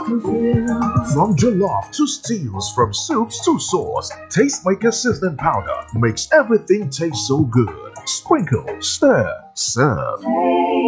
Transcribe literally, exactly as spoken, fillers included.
From jollof to stews, from soups to sauce, Tastemaker seasoning powder makes everything taste so good. Sprinkle, stir, serve.